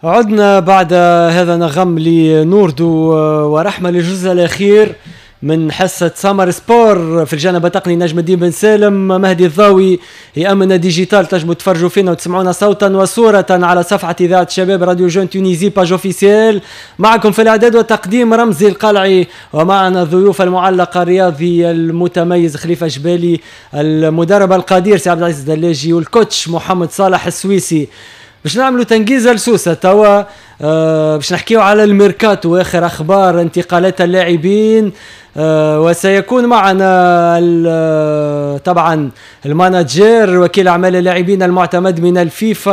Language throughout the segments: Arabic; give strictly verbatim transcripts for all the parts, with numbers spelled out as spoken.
عدنا بعد هذا نغم لنوردو ورحمة للجزء الأخير من حصة سامر سبور. في الجانب التقني نجم الدين بن سالم، مهدي الضاوي يأمن ديجيتال. تنجموا تفرجوا فينا وتسمعونا صوتا وصورة على صفحة إذاعة شباب راديو جون تونيزي باج اوفيسيال. معكم في الإعداد والتقديم رمزي القلعي، ومعنا الضيوف المعلق الرياضي المتميز خليفة جبالي، المدرب القدير سي عبد العزيز دلاجي، والكوتش محمد صالح السويسي. باش نعملوا تنجيزه لسوسه توا، آه باش نحكيو على الميركاتو واخر اخبار انتقالات اللاعبين. آه وسيكون معنا طبعا المانجير وكيل اعمال اللاعبين المعتمد من الفيفا،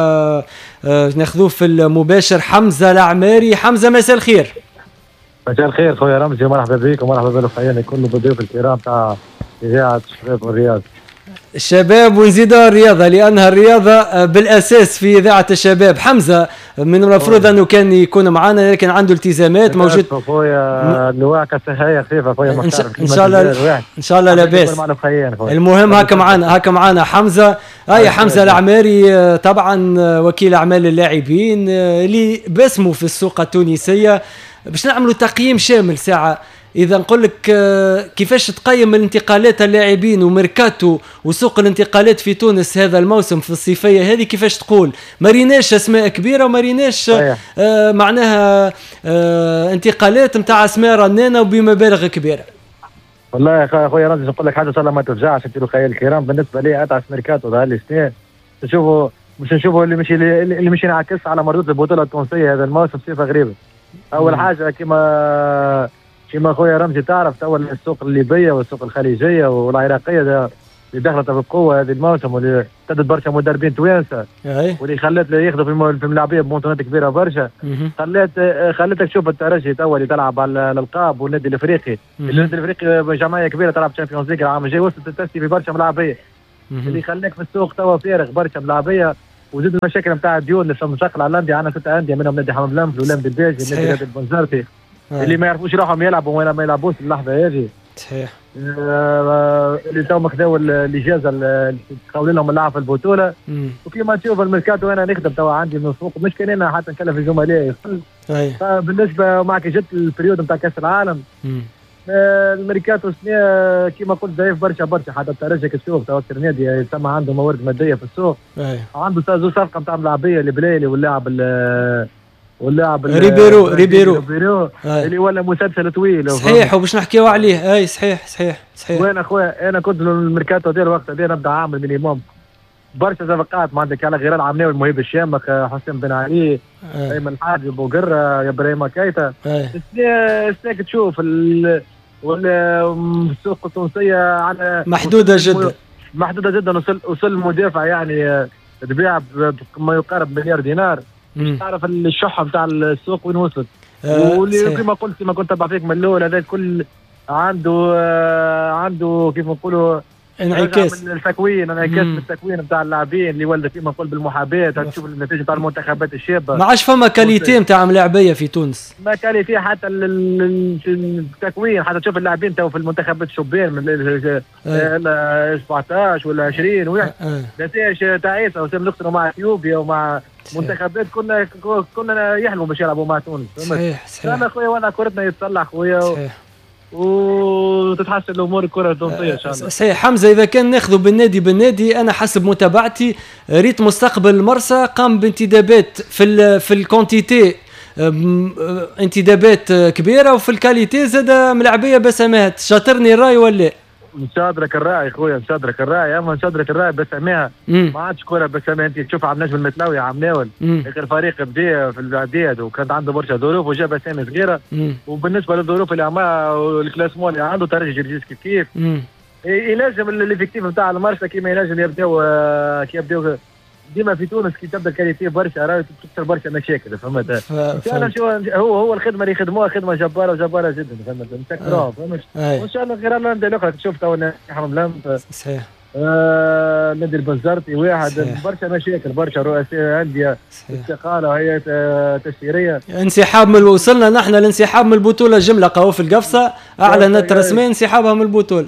آه ناخذوه في المباشر، حمزه العماري. حمزه مساء الخير. مساء الخير خويا رمزي، مرحبا بك ومرحبا بالاخوان كل الضيوف الكرام تاع اذاعه الشباب والرياض. الشباب ونزيدها الرياضة، لأنها الرياضة بالأساس في إذاعة الشباب. حمزة من المفروض أنه كان يكون معنا لكن عنده التزامات موجود. خويا اللواء كسهاية خفيفة خويا إن شاء الله إن شاء الله لاباس. المهم هكا معنا هكا معنا حمزة أي حمزة العماري، طبعا وكيل أعمال اللاعبين اللي باسمه في السوق التونسية. باش نعملوا تقييم شامل ساعة. إذا نقول لك كيفاش تقيم الانتقالات اللاعبين وميركاتو وسوق الانتقالات في تونس هذا الموسم في الصيفية هذه، كيفاش تقول؟ ما ريناش أسماء كبيرة وما ريناش آه معناها آه انتقالات متاع أسماء رنانة وبمبالغ كبيرة. والله يا خويا رمزي نقول لك حاجة إن شاء الله ما ترجعش انت الخيال الكرام. بالنسبة لي أتعس ميركاتو ذا السنين تشوفوا مش نشوفوا اللي مشي اللي مشي ينعكس على مردود البطولة التونسية هذا الموسم بصفة غريبة. أول حاجة كما كما خويا رمزي تعرف توا السوق الليبيه والسوق الخليجيه والعراقيه اللي دخلت بقوه هذه الموسم، واللي ابتدت برشا مدربين توانسه واللي خلت ياخذوا في الملاعبيه بمونطونات كبيره برشا. خلت خلتك تشوف الترجي توا اللي تلعب على الالقاب، والنادي الافريقي النادي الافريقي جمعيه كبيره تلعب تشامبيونز ليج العام الجاي، وصلت تستي في برشا ملاعبيه اللي خلاك في السوق توا فارغ برشا ملاعبيه. وزيد المشاكل نتاع الديون اللي في المشرق الانديه، عندنا ست انديه منهم نادي حمام لمف والولام الباجي النادي البنزرتي اللي ما يعرفوش راحهم يلعبوا وين ما يلعبوش اللحظه هذه. صحيح. آه اللي تو ماخذوا الاجازه اللي تخول لهم اللعب في البطوله. وكيما تشوف الميركاتو انا نخدم تو عندي من السوق، مش كان انا حتى نكلف زملائي. فبالنسبه معك جت البريود نتاع كاس العالم، آه الميركاتو السنه كيما قلت ضعيف برشا برشا. حتى الترجي تشوف تو اكثر نادي يسمى عنده موارد ماديه في السوق. أي. عنده زوج صفقه نتاع ملاعبيه البليلي واللاعب واللاعب ريبيرو ريبيرو ريبيرو اللي ولا مسلسل طويل. صحيح وباش نحكيو عليه. اي صحيح صحيح صحيح. وين اخويا انا كنت الميركاتو ديال الوقت هذا نبدا عامل مينيموم برشا صفقات. ما عندك على غير العمناوي المهيب الشامخ، حسين بن علي، ايمن الحاج، بوقره، ابراهيم كايتا. السنه تشوف السوق التونسيه على محدوده جدا محدوده جدا. وصل وصل المدافع يعني تبيع بما يقارب مليار دينار. مش تعرف الشحه نتاع السوق وين وصلت. آه واللي كما قلت كما كنت تبع فيك من الاول هذا الكل عنده آه عنده كيف نقولوا انعكاس من التكوين انعكاس من التكوين نتاع اللاعبين اللي ولد كما نقول بالمحاباه. تشوف النتيجه نتاع المنتخبات الشابه. ما عادش فما كاليتي نتاع ملاعبيه في تونس. ما كاليتي حتى التكوين. حتى تشوف اللاعبين تو في المنتخبات الشبان من سبعطاش ولا عشرين وين نتائج تعيسه. وسام نخسروا مع اثيوبيا ومع منتخبات كنا كنا يحلموا باش يلعبوا مع تونس. صحيح صحيح. انا خويا وانا كرتنا يتصلح خويا صحيح. وتتحسن الامور الكره التونسيه ان شاء الله. صحيح. حمزه اذا كان ناخذوا بالنادي بالنادي، انا حسب متابعتي ريت مستقبل المرسى قام بانتدابات في ال في الكونتيتي، انتدابات كبيره، وفي الكاليتي زاد ملاعبيه بسمات. شاطرني الراي ولا؟ نشادرك الراي خويا نشادرك الراي. اما نشادرك الراي بسماها ما عادش كره بسماها. انت تشوف عم نجم المتلاوي عم ناول اخر فريق بدا في الاعداد وكانت عنده برشا ظروف وجاب اسامي صغيره. وبالنسبه للظروف اللي عملها والكلاسمون اللي عنده ترجي جرجيس كيف كيف يلازم الافكتيف نتاع المرسى كيما يلازم يبداو كي يبداو ديما في تونس كي تبدا كاليتي برشا راهي تكسر برشا مشاكل. فهمت؟ انا شو هو هو الخدمه اللي يخدموها خدمه جباره وجباره جدا. فهمت؟ نشكروها. فهمت؟ وان شاء الله غير الانديه الاخرى تشوف تو حمام لمف صحيح. آه نادي البنزرتي واحد صحيح. برشا مشاكل برشا رؤساء انديه استقاله وهيئات آه تسييريه. انسحاب من وصلنا نحن لانسحاب من البطوله جمله قهوه في القفصه اعلنت رسميا انسحابها من البطوله.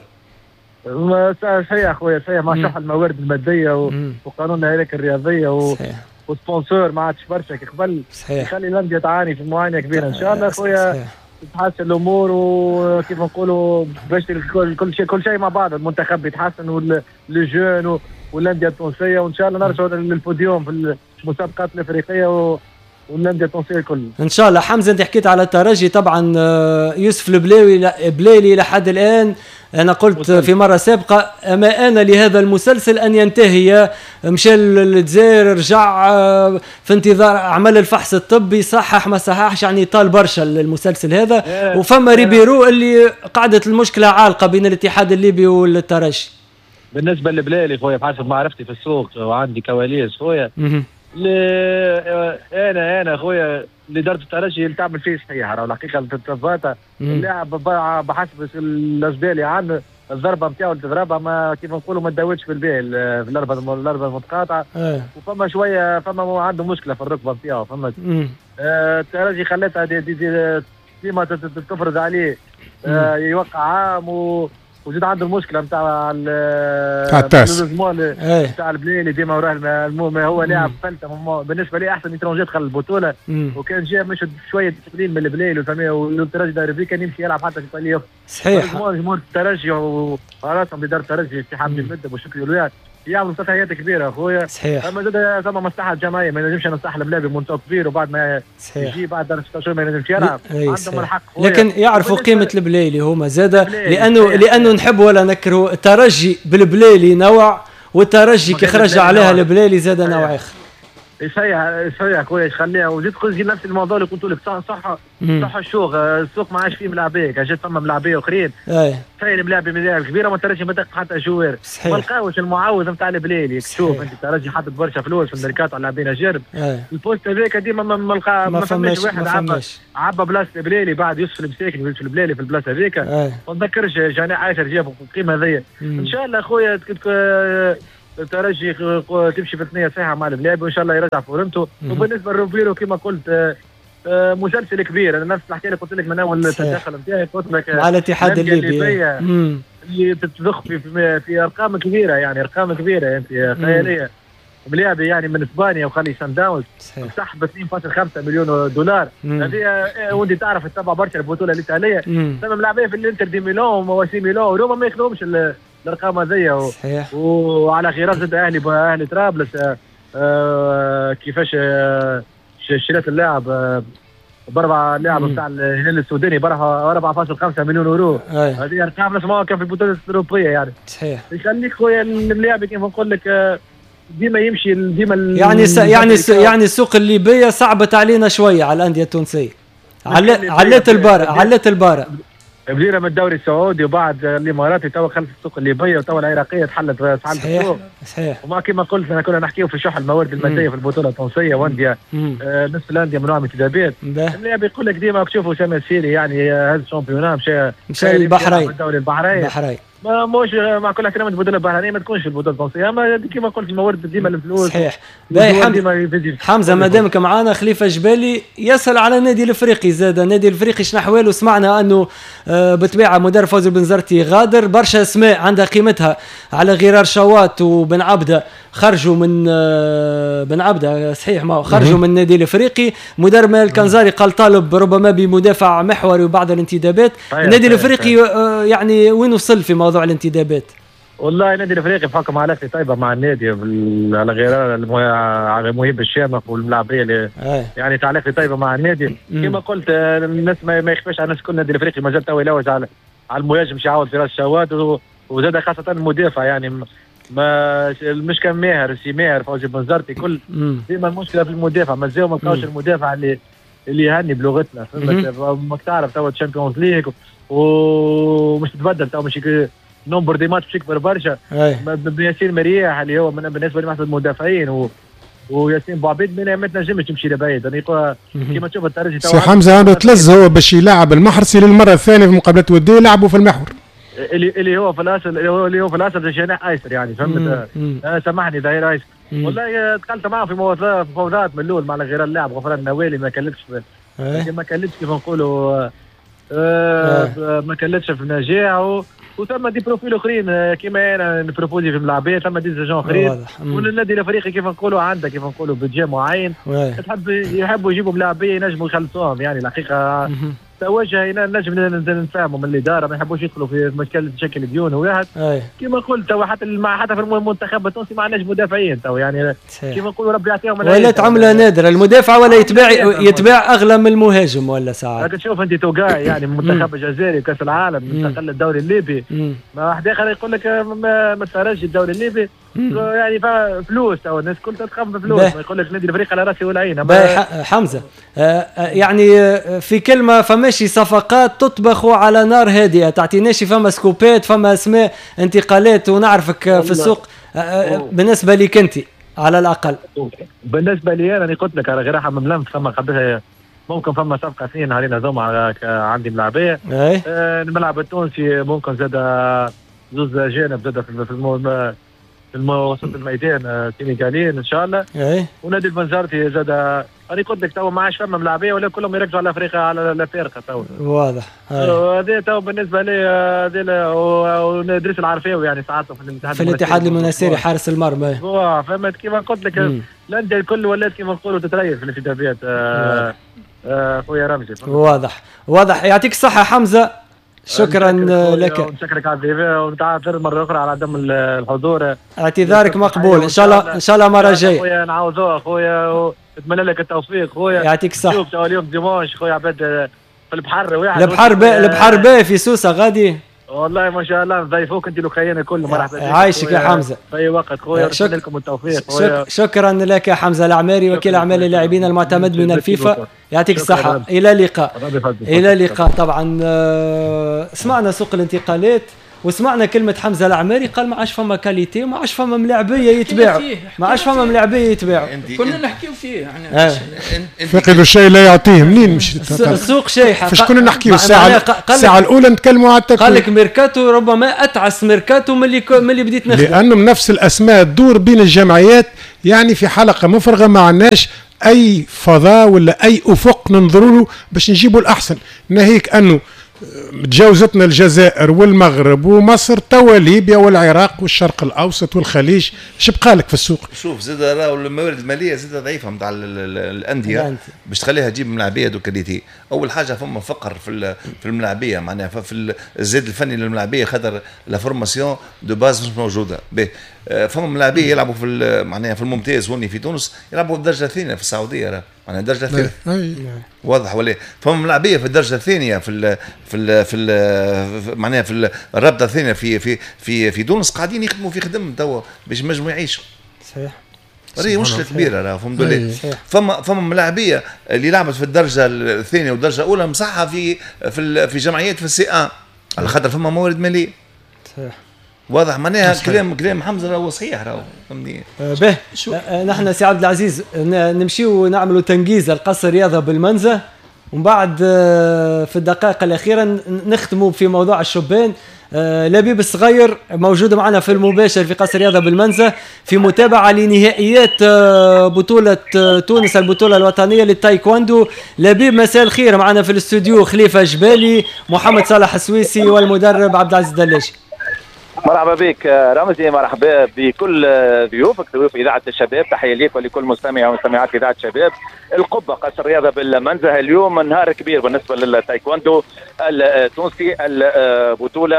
صحيح اخويا صحيح. مع شح الموارد الماديه و... وقانون الهيكله الرياضيه و... وسبونسور ما عادش برشا قبل، يخلي الانديه تعاني في معاناه كبيره. ان شاء الله خويا تتحسن الامور، وكيف نقولوا باش كل شيء كل شيء مع بعض، المنتخب يتحسن والجون والانديه التونسيه، وان شاء الله نرجعوا للبوديوم في المسابقات الافريقيه والانديه التونسيه الكل ان شاء الله. حمزه انت حكيت على الترجي، طبعا يوسف البلاوي بليلي لحد الان انا قلت مسلسل. في مره سابقه اما انا لهذا المسلسل ان ينتهي، مشى للجزائر رجع في انتظار عمل الفحص الطبي، صحح ما صححش، يعني طال برشا المسلسل هذا. وفما ريبيرو اللي قعدت المشكله عالقه بين الاتحاد الليبي والترجي. بالنسبه لبلالي خويا بحسب معرفتي في السوق وعندي كواليس خويا، انا انا خويا اللي درت الترجي اللي تعمل فيه صحيح، راه الحقيقه التفاته اللاعب بحسب الاسباب اللي عنده الضربه نتاعو اللي تضربها ما كيف نقولوا ما تداوتش في البال في الضربه الضربه المتقاطعه، وفما شويه فما عنده مشكله في الركبه نتاعو، فما الترجي خلاتها دي دي دي ديما تفرض عليه يوقع عام، و وزيد عنده المشكله نتاع التاس نتاع البليلي ديما وراه المهم هو لاعب فلته بالنسبه لي احسن اترونجي دخل البطوله، وكان جاء مش شويه ديسبلين من البليلي والترجي داير فيه كان يمشي يلعب حتى في ايطاليا. صحيح جمهور الترجي وراسهم اللي دار الترجي اتحاد المدب وشكري الولاد يعملوا تضحيات كبيره اخويا. صحيح. اما زاد ثم مصلحه جماعيه، ما ينجمش نصح البلاد بمنتخب كبير وبعد ما يجي بعد درجه ستة اشهر ما ينجمش يلعب، عندهم الحق خويا. لكن يعرفوا قيمه البليلي هما زاد، لانه لانه نحب ولا نكرهوا الترجي بالبليلي نوع، والترجي كي خرج عليها البليلي زاد نوع اخر. يصيح يصيح خويا خليها، وزيد تخرج نفس الموضوع اللي قلت لك صح صح صح الشوق السوق ما عادش فيه ملاعبيه، كان جات فما ملاعبيه اخرين فاين ملاعبيه ملاعب كبيره ما ترجي ما دق حتى جوار، ما لقاوش المعوض نتاع البليلي. شوف انت الترجي حاطط برشا فلوس في الميركاتو على لاعبين اجانب، البوست هذاك ديما ما لقى ما فماش واحد عبى عبى بلاصه البليلي بعد يوسف المساكن في البليلي في البلاصه هذيك، ما نذكرش جاني عاشر جابوا القيمه هذيا. ان شاء الله خويا الترجي تمشي في الثنيه صحيحه مع البلاد، وان شاء الله يرجع فورنتو. وبالنسبه لروبيرو كما قلت مسلسل كبير، انا نفس الحكايه اللي قلت لك من اول التدخل نتاعي قلت لك مع الاتحاد الليبي اللي تتضخ في, في في ارقام كبيره، يعني ارقام كبيره انت خياليه ملاعب يعني من اسبانيا وخلي سان داونز سحب اثنين فاصلة خمسة مليون دولار. هذه وانت تعرف تتابع برشا البطوله الايطاليه، ثم ملاعبيه في الانتر دي ميلان ومواسي ميلان وروما ما ياخذوهمش الارقام هذيا، و... وعلى غرار زاد اهلي اهلي طرابلس آه كيفاش آه شريت اللاعب آه باربع لاعب نتاع الهلال السوداني أربعة فاصلة خمسة مليون اورو. هذه ارقام نسمعوها كان في البطولات الاوروبيه يعني. صحيح. يخليك خويا اللاعب كيف نقول لك آه ديما يمشي ديما يعني س... يعني س... يعني السوق الليبيه صعبت علينا شويه على الانديه التونسيه. علت علت البارة علت البارة بدينا من الدوري السعودي وبعد الاماراتي تو خلف السوق الليبيه وتو العراقيه تحلت تحلت السوق. صحيح. وما كما قلت انا كنا نحكيو في شح الموارد الماديه في البطوله التونسيه وانديه آه نصف الانديه منوع من انتدابات. اللاعب يقول لك ديما تشوفوا اسامه السيري يعني هذا الشامبيونات مشى مشى البحرين الدوري البحرين البحرين ما موش مع كل احترام البطوله البحرينيه ما تكونش البطوله التونسيه، اما كما قلت الموارد ديما الفلوس. صحيح. باهي حمزه ما دامك معانا خليفه جبالي يسال على النادي الافريقي زاد. النادي الافريقي شنو احواله؟ سمعنا انه بطبيعه مدرب فوزي بن زرتي غادر، برشا اسماء عندها قيمتها على غرار شوات وبن عبده خرجوا من بن عبده صحيح ما خرجوا من النادي الافريقي. مدرب الكنزاري قال طالب ربما بمدافع محوري وبعض الانتدابات. النادي الافريقي يعني وين وصل في موضوع الانتدابات؟ والله النادي الافريقي بحكم علاقتي طيبه مع النادي على غرار على مهيب الشامخ والملاعبيه اللي يعني تعليقي طيبه مع النادي. كما قلت الناس ما يخفاش على الناس كل النادي الافريقي مازال تو يلوج على على المهاجم باش يعاود في راس شوات، وزاد خاصه المدافع يعني ما مش كان ماهر سي ماهر فوزي بن زرتي كل ديما المشكله في المدافع مازال ما لقاوش المدافع اللي اللي يهني بلغتنا فهمت. ماك تعرف تو الشامبيونز ليج ومش تتبدل تو مش نمبر دي ماتش يكبر برشا. ياسين مرياح اللي هو من بالنسبه لي احسن المدافعين و... وياسين بوعبيد ما ما تنجمش تمشي لبعيد يعني كيما تشوف الترجي سي حمزه عنده تلز هو باش يلعب المحرسي للمره الثانيه في مقابلات وديه يلعبوا في المحور اللي اللي هو في الاصل اللي هو في الاصل جناح ايسر يعني فهمت. آه سامحني ظهير ايسر والله دخلت معه في مفاوضات من الاول مع غير اللاعب غفران النوالي ما كلتش ما كلتش كيف نقولوا آه آه. ما كلتش في النجاح و... وثم دي بروفيل اخرين كيما انا نبروبوزي في الملاعبيه، ثم دي زيجون اخرين. والنادي الافريقي كيف نقولوا عنده كيف نقولوا بيدجي معين، تحب يحبوا يجيبوا ملاعبيه ينجموا يخلصوهم. يعني الحقيقه توجه هنا نجم نفهموا من الاداره، ما يحبوش يدخلوا في مشكله تشكل ديون واحد. كيما قلت تو حتى مع حتى في المنتخب التونسي ما عندناش مدافعين تو، يعني كيما نقولوا ربي يعطيهم. ولا تعملها نادره المدافع ولا يتباع يتباع اغلى من المهاجم ولا ساعات. تشوف انت توقع يعني المنتخب الجزائري كاس العالم مستقل الدوري الليبي، ما واحد اخر يقول لك ما, ما تفرجش الدوري الليبي يعني فلوس تو الناس كلها تتخاف بفلوس، يقول لك نادي الافريقي على راسي والعين. حمزه آه يعني في كلمه فماشي صفقات تطبخ على نار هادئه، تعطيناش فما سكوبات فما اسماء انتقالات ونعرفك في السوق آه بالنسبه لك انت على الاقل. بالنسبه لي انا قلت لك غير احد من لمس فما قبلها ممكن فما صفقه اثنين هارينا زوما عندي ملاعبيه. آه الملعب التونسي ممكن زاد زوز جانب زاد في في في وسط الميدان سينيغاليين ان شاء الله. ايه ونادي البنزرتي زاد انا قلت لك تو ما عادش فما ملاعبيه ولا كلهم يركزوا على افريقيا على الافارقه تو. واضح. هذا تو بالنسبه لي هذا وندرس العرفاوي يعني ساعات في الاتحاد في الاتحاد المنستيري حارس المرمى. فهمت كيما قلت لك الانديه الكل ولات كيما نقولوا تتريث في الانتدابات. خويا رمزي واضح واضح. يعطيك الصحه حمزه، شكرا لك. نشكرك على الضيافه ونتعذر مره اخرى على عدم الحضور. اعتذارك مقبول ان شاء الله ان شاء الله مره جايه. خويا نعوضوها خويا ونتمنى لك التوفيق خويا. يعطيك الصحه. شوف تو اليوم ديمونش خويا عباد في البحر واحد البحر با البحر با في سوسه غادي والله ما شاء الله نضيفوك انت لوكايين الكل. مرحبا بك عايشك يا حمزه في اي وقت خويا. شك... لكم التوفيق خويا. شك... شكرا لك يا حمزه العماري وكيل اعمال اللاعبين المعتمد من الفيفا. يعطيك الصحه. الى اللقاء. الى اللقاء. طبعا سمعنا سوق الانتقالات وسمعنا كلمة حمزة العماري قال ما عادش فما كاليتي وما عادش فما ملاعبية يتباعوا ما عادش فما ملاعبية يتباعوا. كنا نحكيو فيه يعني آه. فقدوا الشيء لا يعطيه منين مش السوق شايحة. فاش كنا نحكيو الساعة الساعة الأولى نتكلموا على التكوين. قال لك ميركاتو ربما أتعس ميركاتو من اللي من اللي بديت نخدم لأنه نفس الأسماء تدور بين الجمعيات. يعني في حلقة مفرغة ما عندناش أي فضاء ولا أي أفق ننظروا له باش نجيبوا الأحسن. ناهيك أنه تجاوزتنا الجزائر والمغرب ومصر توا ليبيا والعراق والشرق الاوسط والخليج. اش بقى لك في السوق؟ شوف زاد راهو الموارد الماليه زاد ضعيفه نتاع الانديه باش تخليها تجيب ملاعبيه دو كاليتي. اول حاجه فما فقر في في الملاعبيه معناها في الزاد الفني للملاعبيه خاطر لا فورماسيون دو باز مش موجوده. به فما ملاعبيه يلعبوا في معناها في الممتاز هوني في تونس يلعبوا في الدرجه الثانيه في السعوديه راه معناها الدرجه الثانيه واضح ولا فما ملاعبيه في الدرجه الثانيه في ال في ال في ال معناها في الرابطه الثانيه في في في في تونس قاعدين يخدموا في خدم توا باش ينجموا يعيشوا. صحيح. هذه مشكله كبيره راه فهمتوا لي. فما فما ملاعبيه اللي لعبت في الدرجه الثانيه والدرجه الاولى مصحه في في في جمعيات في السي ان على خاطر فما موارد ماليه. صحيح. واضح معناها كلام كلام حمزه راهو صحيح راهو فهمني. به نحن سي عبد العزيز نمشيو نعملوا تنجيز القصر رياضه بالمنزه ومن بعد في الدقائق الاخيره نختموا في موضوع الشبان. لبيب الصغير موجود معنا في المباشر في قصر رياضه بالمنزه في متابعه لنهائيات بطوله تونس البطوله الوطنيه للتايكواندو. لبيب مساء الخير. معنا في الاستوديو خليفه جبالي محمد صالح السويسي والمدرب عبد العزيز الدلاجي. مرحبا بك رمزي، مرحبا بكل ضيوفك ضيوف اذاعه الشباب. تحيه ليك ولكل مستمع ومستمعات اذاعه الشباب. القبه قصر الرياضه بالمنزه اليوم نهار كبير بالنسبه للتايكواندو التونسي، البطوله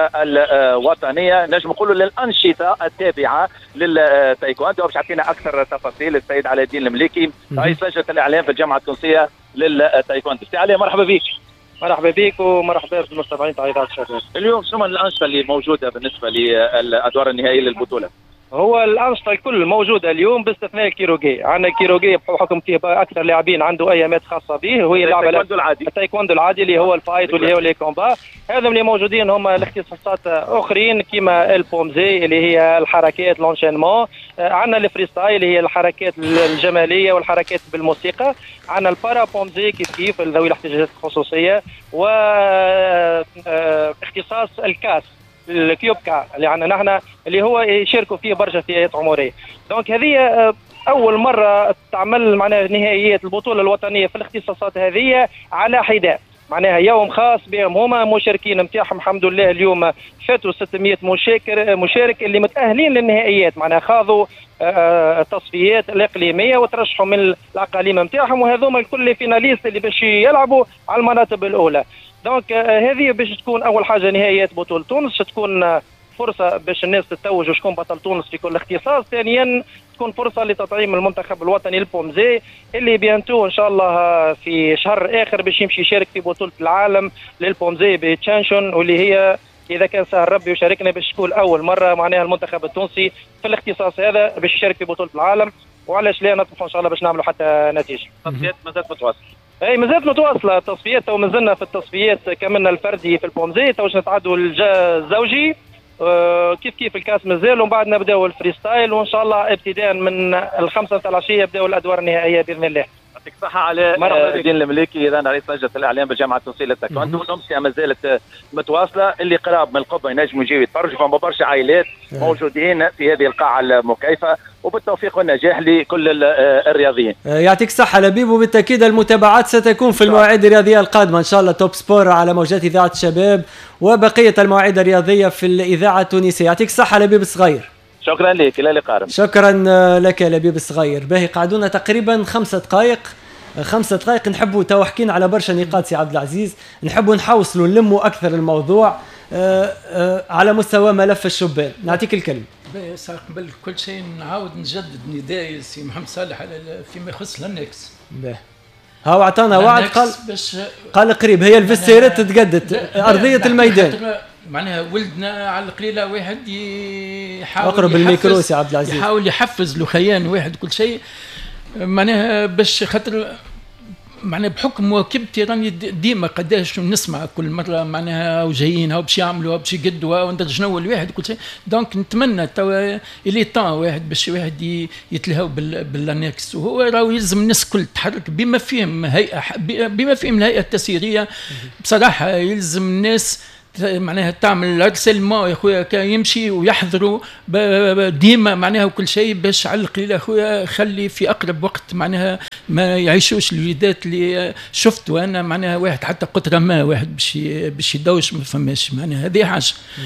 الوطنيه نجم نقولوا للانشطه التابعه للتايكواندو. باش يعطينا اكثر تفاصيل السيد علاء الدين المليكي رئيس لجنه الاعلام في الجامعه التونسيه للتايكواندو. سي علي مرحبا بك. مرحبا بك ومرحبا بالمستمعين تاع اذاعه الشباب. اليوم شنو الانشطه اللي موجوده بالنسبه للادوار النهائيه للبطوله؟ هو الانشطه الكل موجوده اليوم باستثناء الكيروغي. عندنا كيروغي بحكم فيه اكثر لاعبين عنده ايامات خاصه به وهي لعبه التايكواندو العادي التايكواندو العادي اللي هو الفايت واللي هو لي كومبا. هذا اللي موجودين هم الاختصاصات اخرين كما البومزي اللي هي الحركات لونشينمون. عندنا الفريستايل اللي هي الحركات الجماليه والحركات بالموسيقى. عندنا البارا بومزي كيف كيف ذوي الاحتياجات الخصوصيه. واختصاص الكاس الكيوبكا اللي عندنا نحن اللي هو يشاركوا فيه برشا فئات عمريه. دونك هذه اول مره تعمل معنا نهائيات البطوله الوطنيه في الاختصاصات هذه على حداء. معناها يوم خاص بهم هما مشاركين نتاعهم. الحمد لله اليوم فاتوا ستمائة مشارك مشارك اللي متأهلين للنهائيات، معناها خاضوا التصفيات الإقليمية وترشحوا من الأقاليم نتاعهم، وهذوما الكل فيناليست اللي باش يلعبوا على المراتب الأولى. دونك هذه باش تكون أول حاجة نهائيات بطولة تونس، تكون فرصة باش الناس تتوج وشكون بطل تونس في كل اختصاص. ثانيا تكون فرصة لتطعيم المنتخب الوطني البومزي اللي بيانتو ان شاء الله في شهر اخر باش يمشي يشارك في بطولة العالم للبومزي بتشانشون، واللي هي اذا كان سهل ربي وشاركنا باش تكون اول مرة معناها المنتخب التونسي في الاختصاص هذا باش يشارك في بطولة العالم. وعلاش لا نطمح ان شاء الله باش نعملوا حتى نتيجة. التصفيات مازالت متواصلة. اي مازالت متواصلة التصفيات، تو مازلنا في التصفيات كملنا الفردي في البومزي، تو باش نتعدوا الزوجي أه كيف كيف الكاس مازال، ومن بعد نبداو الفريستايل، وان شاء الله ابتداء من الخمسة تاع العشيه يبداو الادوار النهائيه باذن الله. يعطيك الصحة على الدين المليكي، اذا رئيس لجنة الاعلام بالجامعة التونسية للتايكوندو. الامسيه ما زالت متواصلة، اللي قراب من القبة ينجموا يجيو يتفرجوا، فما برشا عائلات موجودين في هذه القاعة المكيفة، وبالتوفيق والنجاح لكل الرياضيين. يعطيك الصحة لبيب، وبالتأكيد المتابعات ستكون في المواعيد الرياضية القادمة إن شاء الله. توب سبور على موجات إذاعة الشباب وبقية المواعيد الرياضية في الإذاعة التونسية. يعطيك الصحة لبيب الصغير. شكرا لك، إلى اللقاء. شكرا لك لبيب الصغير. باهي قعدونا تقريبا خمسة دقائق خمسة دقائق نحبوا تو حكينا على برشا نقاط سي عبد العزيز، نحبوا نحوصلوا نلموا أكثر الموضوع آآ آآ على مستوى ملف الشبان. نعطيك الكلمة. قبل كل شيء نعاود نجدد نداء سي محمد صالح فيما يخص لانكس. باهي هاو عطانا وعد، قال قال قريب هي الفستيرات تتجدد ارضيه الميدان. معناها ولدنا على القليله واحد يحاول اقرب الميكرو سي عبد العزيز، يحاول يحفز له خيان واحد كل شيء، معناها باش خاطر معناها بحكم مواكبتي راني ديما قداش نسمع كل مره معناها وجايين هاو باش يعملوا باش يقدوا وندرج شنو الواحد كل شيء. دونك نتمنى توا اللي طان واحد باش واحد يتلهوا بالانكس، وهو راهو يلزم الناس الكل تحرك بما فيهم هيئه بما فيهم الهيئه التسييريه. بصراحه يلزم الناس معناها تعمل ارسلمون يا خويا كان يمشي ويحضروا ديما معناها وكل شيء باش على القليل يا خويا خلي في اقرب وقت معناها ما يعيشوش الوليدات اللي شفت وانا معناها واحد حتى قطره ما واحد باش باش يدوش ما فماش معناها. هذه حاجه.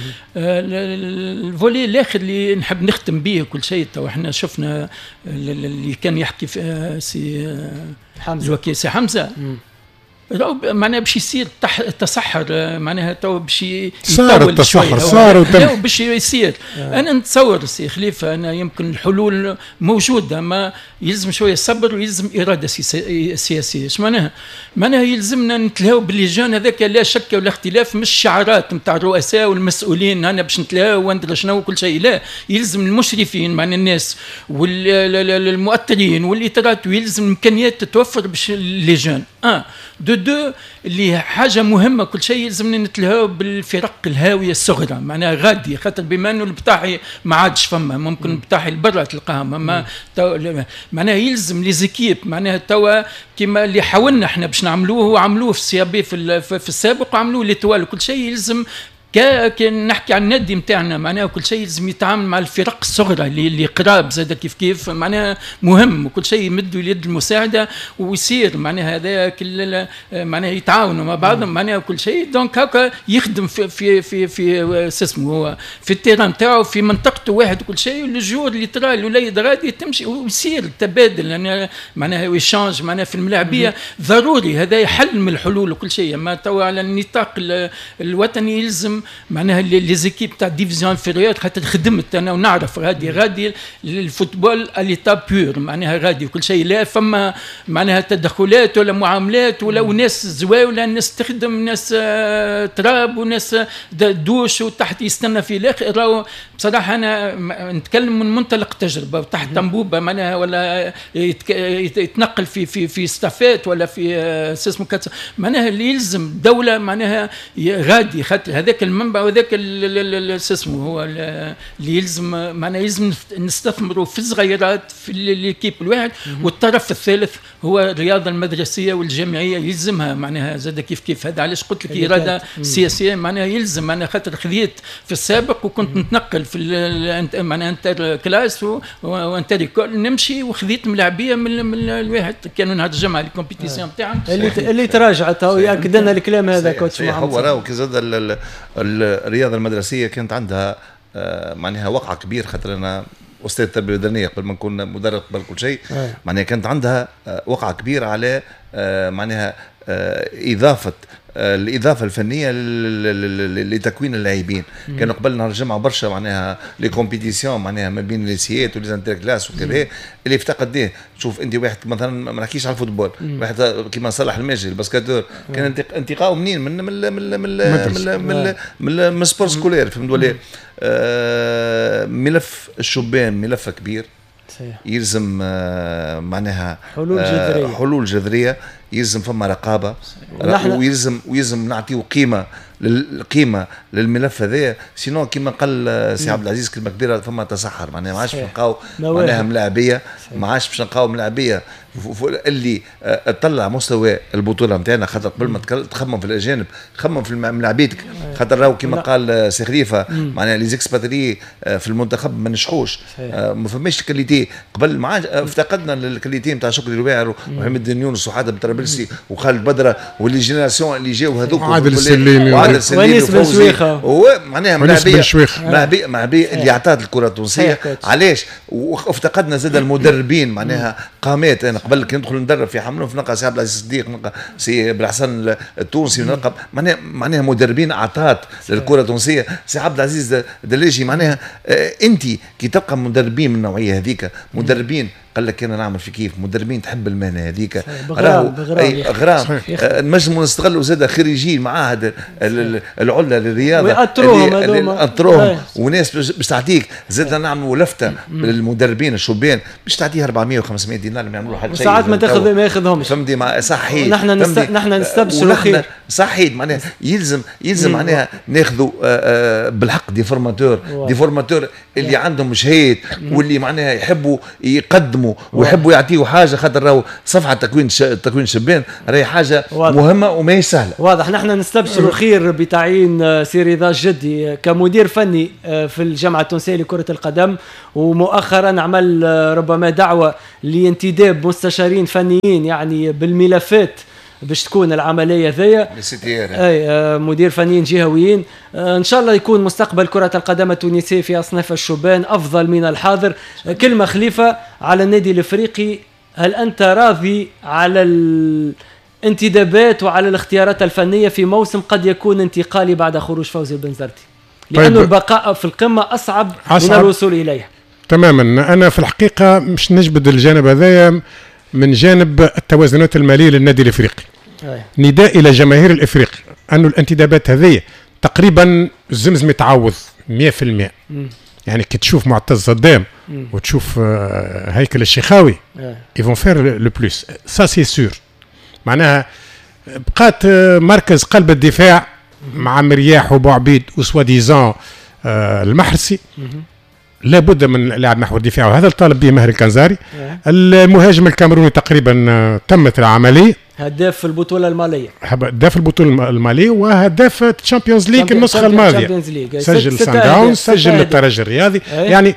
الفولي الاخر اللي نحب نختم به كل شيء، تو احنا شفنا اللي كان يحكي في سي حمزه الوكيل سي حمزه راهو معناها باش يصير تصحر معناها تو باش صار التصحر صار وتم باش يصير. آه. انا نتصور سي خليفه انا يمكن الحلول موجوده، ما يلزم شويه صبر ويلزم اراده سياسيه. اش معناها؟ معناها يلزمنا نتلهاو باللجان هذاك لا شك ولا اختلاف، مش شعارات نتاع الرؤساء والمسؤولين انا باش نتلهاو وندري شنو وكل شيء، لا يلزم المشرفين مع الناس والمؤثرين والاطارات، ويلزم الامكانيات تتوفر باش اللجان. اه دو دو اللي حاجه مهمه كل شيء يلزمنا نتلهاو بالفرق الهاويه الصغرى معناها غادي، خاطر بما انه البطاحي ما عادش فما، ممكن البطاحي لبرا تلقاهم، اما معناها يلزم لي زيكيب معناها توا كيما اللي حاولنا احنا باش نعملوه وعملوه في السيابي في, في السابق وعملوه لتوال كل شيء. يلزم كان نحكي عن النادي نتاعنا معناها وكل شيء يلزم يتعامل مع الفرق الصغرى اللي اللي قراب زاد كيف كيف معناها مهم، وكل شيء يمدوا اليد المساعده ويصير معناها هذا كل معناها يتعاونوا مع بعضهم معناها وكل شيء. دونك هكا يخدم في في في في اسمه هو في التيران نتاعو في منطقته واحد وكل شيء، والجور اللي ترى الوليد غادي تمشي ويصير تبادل معناها ويشانج معناها في الملاعبيه ضروري. هذا يحل من الحلول وكل شيء، اما توا على النطاق الوطني يلزم معناها لي زيكيب تاع ديفيزيون انفيريور خاطر خدمت انا ونعرف غادي غادي الفوتبول اليتا بور معناها غادي وكل شيء، لا فما معناها تدخلات ولا معاملات ولا وناس زواوله ناس تخدم ناس تراب وناس دوش وتحت يستنى في الاخر. راهو بصراحه انا نتكلم من منطلق تجربه وتحت انبوبه معناها ولا يتنقل في في في ستافات ولا في اسمه معناها اللي يلزم الدوله معناها غادي خاطر هذاك المنبع وذاك شو اسمه هو اللي يلزم معناها يلزم نستثمروا في الصغيرات في الكيب الواحد. والطرف الثالث هو الرياضه المدرسيه والجامعيه يلزمها معناها زاد كيف كيف. هذا علاش قلت لك اراده سياسيه معناها يلزم. معناها خاطر خذيت في السابق وكنت نتنقل في معناها انتر كلاس وانتر كول نمشي وخذيت ملاعبيه من, من الواحد كانوا نهار الجمعه الكومبيتيسيون تاعهم اللي اللي تراجعت او ياكد لنا الكلام هذا كوتش محمد. هو راهو كي زاد الرياضه المدرسيه كانت عندها معناها وقع كبير. خاطر انا استاذ التربيه البدنيه قبل ما نكون مدرب قبل كل شيء معناها كانت عندها وقع كبير على معناها اضافه الاضافه الفنيه لتكوين اللاعبين. كانوا قبل نهار الجمعه برشا معناها لي كومبيتيسيون معناها ما بين ليسيات وليزانتر كلاس وكذا اللي افتقد. شوف انت واحد مثلا ما نحكيش على الفوتبول، واحد كيما صلاح الماجري الباسكتور كان انتقاؤه منين؟ من من من من من من من سبور سكولير. فهمت ولا؟ ملف الشبان ملف كبير يلزم معناها حلول جذريه حلول جذريه يلزم فما رقابه ويلزم ويلزم نعطيو قيمه للقيمه للملف هذا. سينو كما قال سي عبد العزيز كلمه كبيره فما تسحر معناها ما عادش نلقاو معناها ملاعبيه ما عادش باش نلقاو ملاعبيه اللي تطلع مستوى البطوله نتاعنا. خاطر قبل ما تخمم في الاجانب خمم في ملاعبيتك. خاطر راهو كما قال سي خليفه معناها لي زيكسباتري في المنتخب ما نجحوش ما فماش الكاليتي. قبل ما عادش افتقدنا الكاليتي نتاع شكري الواعر ومحمد يونس وحاتم الطرابلسي وخالد بدره واللي جينيراسيون اللي جاو هذوك وعادل السليمي وعادل السليمي وفوزي هو معناها ملاعبيه ملاعبيه ملاعبيه اللي عطات الكره التونسيه. علاش وافتقدنا زاد المدربين معناها قامات. انا قبل كي ندخل ندرب في حملهم نلقى سي عبد العزيز الصديق نلقى سي بالحسن التونسي نلقى معناها معناها مدربين عطات للكره التونسيه. سي عبد العزيز دلاجي معناها آه انت كي تلقى مدربين من النوعيه هذيك مدربين قال لك انا نعمل في كيف مدربين تحب المهنه هذيك راهو اي غرام نجموا نستغلوا زاد خريجين معاهد العله للرياضه ويأطروهم هذوما اطروهم وناس باش تعطيك زاد نعملوا لفته للمدربين الشبان باش تعطيه أربعمية وخمسمية دينار ما يعملوا حتى شيء. ساعات ما تاخذ ما ياخذهمش فهمتي مع صحيح. نحن نست... نحن نستبشروا خير صحيح معناها يلزم يلزم معناها ناخذوا بالحق دي فورماتور دي فورماتور اللي عندهم شهيد واللي معناها يحبوا يقدموا ويحبوا يعطيوا حاجه. خاطر راهو صفحه تكوين ش... تكوين شبان راهي حاجه واضح. مهمه وما هي سهله. واضح. نحن نستبشر خير بتعيين سي رضا الجدي كمدير فني في الجامعه التونسيه لكره القدم. ومؤخرا عمل ربما دعوه لانتداب مستشارين فنيين يعني بالملفات باش تكون العمليه ذي اي مدير فنيين جهويين. ان شاء الله يكون مستقبل كره القدم التونسيه في اصناف الشبان افضل من الحاضر. كلمه خليفه على النادي الافريقي، هل انت راضي على الانتدابات وعلى الاختيارات الفنيه في موسم قد يكون انتقالي بعد خروج فوزي البنزرتي؟ لانه طيب. البقاء في القمه اصعب, أصعب من الوصول اليها تماما. انا في الحقيقه مش نجبد الجانب هذايا من جانب التوازنات الماليه للنادي الافريقي. أي. نداء الى جماهير الافريقي انه الانتدابات هذه تقريبا الزمزم يتعوض مئة في المئة. م. يعني كي تشوف معتز صدام وتشوف هيكل الشيخاوي يفون فير لو بلوس سا سي سور. معناها بقات مركز قلب الدفاع مع مرياح وبوعبيد وسواديزان المحرسي لابد من لاعب محور الدفاع، وهذا الطالب به ماهر الكنزاري. المهاجم الكاميروني تقريبا تمت العمليه، هداف البطوله الماليه هداف البطوله الماليه وهداف تشامبيونز ليج النسخه الماضيه. سجل سان داونز، سجل الترجي الرياضي. يعني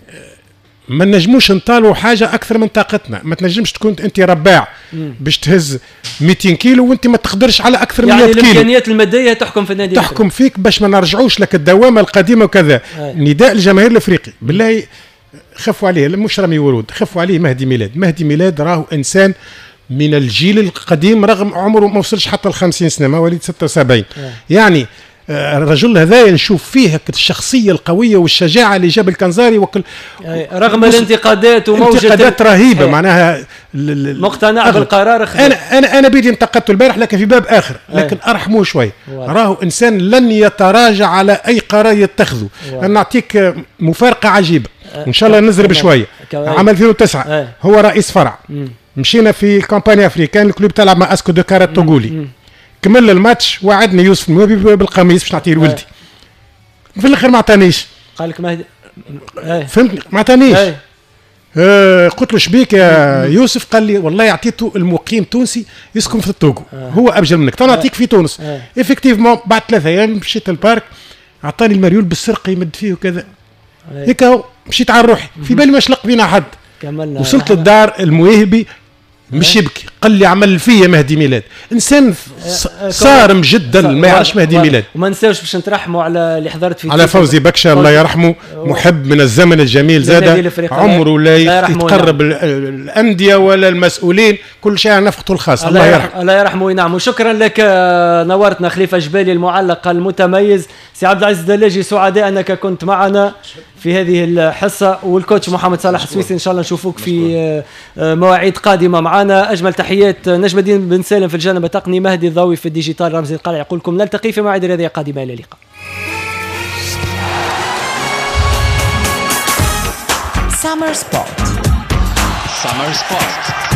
ما نجموش نطالوا حاجه اكثر من طاقتنا. ما تنجمش تكون انت رباع باش تهز مئتين كيلو وانت ما تقدرش على اكثر من يعني مئة كيلو. يعني الامكانيات الماديه تحكم في النادي، تحكم فيك باش ما نرجعوش لك الدوامه القديمه وكذا. نداء الجماهير الافريقي بالله خفوا عليه، مش رامي ورود، خفوا عليه مهدي ميلاد. مهدي ميلاد راهو انسان من الجيل القديم رغم عمره ما وصلش حتى الخمسين سنه، مواليد ستة وسبعين. يعني الرجل هذا نشوف فيه الشخصيه القويه والشجاعه اللي جاب الكنزاري وكل رغم الانتقادات وموجه انتقادات رهيبه. هي. معناها مقتنع بالقرار. انا انا انا بيدي انتقدته البارح لكن في باب اخر، لكن هي. ارحموه شوي. راهو انسان لن يتراجع على اي قرار يتخذه. انا نعطيك مفارقه عجيبه ان شاء الله نزرب شويه. عام ألفين وتسعة هو رئيس فرع. م. مشينا في كامباني افريكان، الكلوب تلعب مع اسكو دو كارات توغولي. كمل الماتش وعدني يوسف الموابي بالقميص باش نعطيه لولدي. في الاخر ما عطانيش. قال لك مهدي فهمتني ما عطانيش. آه قلت له شبيك يا يوسف؟ قال لي والله اعطيته المقيم تونسي يسكن في التوغو. آه. هو ابجل منك، تو نعطيك في تونس. آه. افكتيفمون بعد ثلاثة ايام مشيت للبارك، اعطاني المريول بالسرقه يمد فيه وكذا. هيك آه. مشيت على روحي في بالي ما شلق بينا حد. كملنا. وصلت للدار المواهبي مش يبكي، قال لي عمل فيا مهدي ميلاد، انسان صارم جدا ما يعرفش مهدي ميلاد. وما نساوش باش نترحموا على اللي حضرت في على فوزي بكشة الله يرحمه، محب من الزمن الجميل زاد، عمره لا يتقرب الانديه ولا المسؤولين، كل شيء على نفقته الخاصه. الله يرحمه الله يرحمه وينعم. وشكرا لك نورتنا خليفه جبالي المعلق المتميز. سي عبد العزيز الدلاجي سعداء انك كنت معنا في هذه الحصه، والكوتش محمد صالح السويسي ان شاء الله نشوفوك في مواعيد قادمه معنا. اجمل تحيات نجم الدين بن سالم في الجانب التقني، مهدي الضوي في الديجيتال، رمزي القلع يقول لكم نلتقي في مواعيد رياضيه قادمه. الى اللقاء. Summer Sport. Summer Sport.